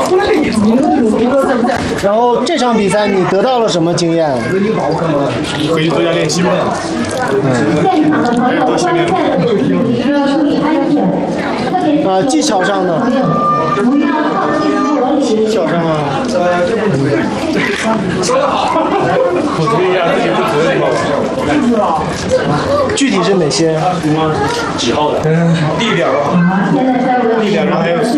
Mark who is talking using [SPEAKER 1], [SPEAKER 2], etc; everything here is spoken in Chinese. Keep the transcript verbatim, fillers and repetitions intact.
[SPEAKER 1] 然后这场比赛你得到了什么经验？
[SPEAKER 2] 回去多加练习吧。
[SPEAKER 1] 嗯。
[SPEAKER 2] 还有多训练。
[SPEAKER 1] 啊，技巧上呢？技巧上啊。
[SPEAKER 2] 说得好。我觉得呀，这个不可以。
[SPEAKER 1] 具体是哪些？
[SPEAKER 2] 几号的？力量，力量，然后还有。